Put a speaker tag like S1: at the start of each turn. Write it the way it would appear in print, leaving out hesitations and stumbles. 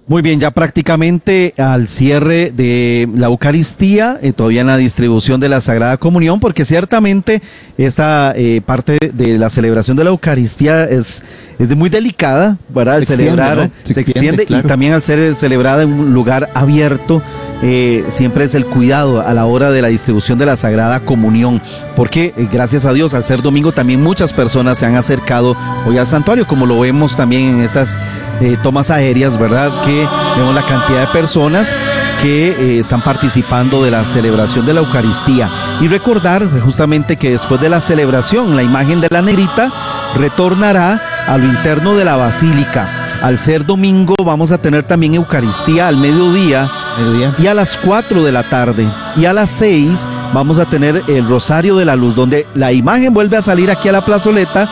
S1: Muy bien, ya prácticamente al cierre de la Eucaristía, todavía en la distribución de la Sagrada Comunión, porque ciertamente esta parte de la celebración de la Eucaristía es muy delicada, ¿verdad? Al celebrar, ¿no? Se extiende claro. Y también al ser celebrada en un lugar abierto, siempre es el cuidado a la hora de la distribución de la Sagrada Comunión, porque gracias a Dios, al ser domingo también muchas personas se han acercado hoy al santuario, como lo vemos también en estas tomas aéreas, ¿verdad? Que vemos la cantidad de personas que están participando de la celebración de la Eucaristía. Y recordar justamente que después de la celebración, la imagen de la negrita retornará a lo interno de la basílica. Al ser domingo vamos a tener también Eucaristía al mediodía y a las 4 de la tarde. Y a las 6 vamos a tener el Rosario de la Luz, donde la imagen vuelve a salir aquí a la plazoleta